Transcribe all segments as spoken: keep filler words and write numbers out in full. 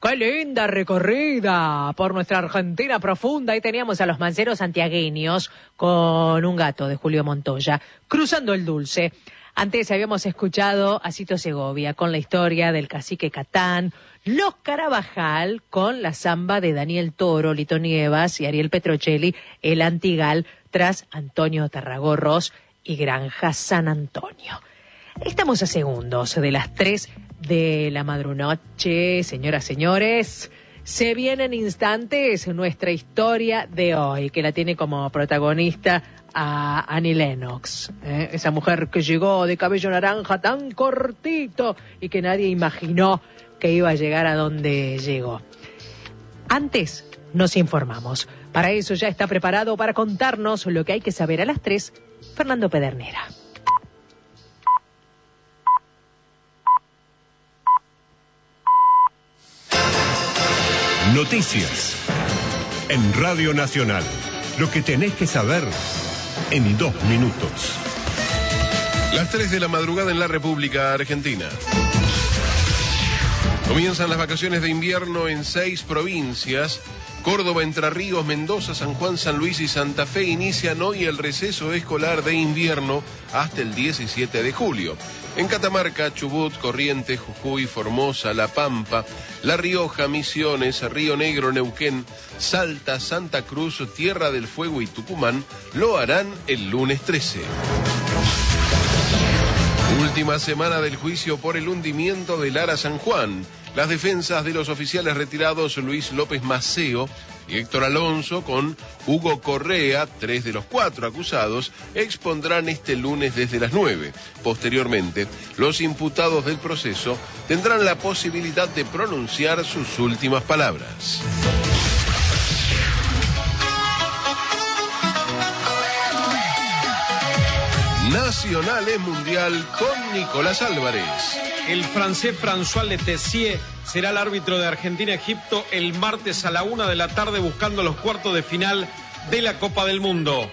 ¡Qué linda recorrida por nuestra Argentina profunda! Ahí teníamos a los manceros santiagueños con Un gato de Julio Montoya, cruzando el Dulce. Antes habíamos escuchado a Cito Segovia con la historia del cacique Catán, Los Carabajal con la samba de Daniel Toro, Lito Nievas y Ariel Petrocelli, El Antigal, tras Antonio Tarragorros y Granja San Antonio. Estamos a segundos de las tres de la madrunoche, señoras, señores. Se viene en instantes nuestra historia de hoy, que la tiene como protagonista a Annie Lennox, ¿eh? Esa mujer que llegó de cabello naranja tan cortito y que nadie imaginó que iba a llegar a donde llegó. Antes nos informamos. Para eso ya está preparado para contarnos lo que hay que saber a las tres, Fernando Pedernera. Noticias en Radio Nacional. Lo que tenés que saber en dos minutos. Las tres de la madrugada en la República Argentina. Comienzan las vacaciones de invierno en seis provincias. Córdoba, Entre Ríos, Mendoza, San Juan, San Luis y Santa Fe inician hoy el receso escolar de invierno hasta el diecisiete de julio. En Catamarca, Chubut, Corrientes, Jujuy, Formosa, La Pampa, La Rioja, Misiones, Río Negro, Neuquén, Salta, Santa Cruz, Tierra del Fuego y Tucumán lo harán el lunes trece. Última semana del juicio por el hundimiento del Ara San Juan. Las defensas de los oficiales retirados Luis López Maceo y Héctor Alonso con Hugo Correa, tres de los cuatro acusados, expondrán este lunes desde las nueve. Posteriormente, los imputados del proceso tendrán la posibilidad de pronunciar sus últimas palabras. Nacional es mundial con Nicolás Álvarez. El francés François Letessier será el árbitro de Argentina-Egipto el martes a la una de la tarde buscando los cuartos de final de la Copa del Mundo.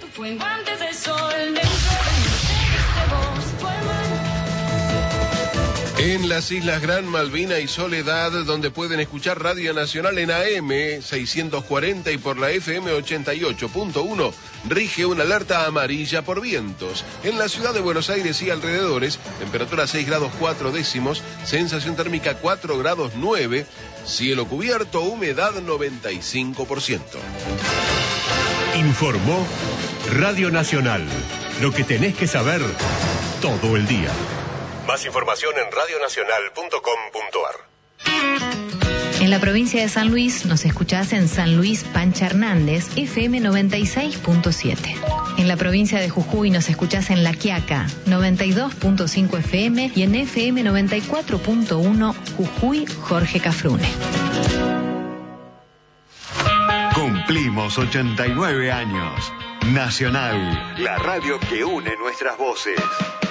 En las Islas Gran Malvina y Soledad, donde pueden escuchar Radio Nacional en A M seiscientos cuarenta y por la F M ochenta y ocho punto uno, rige una alerta amarilla por vientos. En la ciudad de Buenos Aires y alrededores, temperatura seis grados cuatro décimos, sensación térmica cuatro grados nueve, cielo cubierto, humedad noventa y cinco por ciento. Informó Radio Nacional. Lo que tenés que saber todo el día. Más información en radio nacional punto com punto ar. En la provincia de San Luis nos escuchás en San Luis Pancha Hernández, F M noventa y seis punto siete. En la provincia de Jujuy nos escuchás en La Quiaca, noventa y dos punto cinco F M y en F M noventa y cuatro punto uno Jujuy Jorge Cafrune. Cumplimos ochenta y nueve años. Nacional, la radio que une nuestras voces.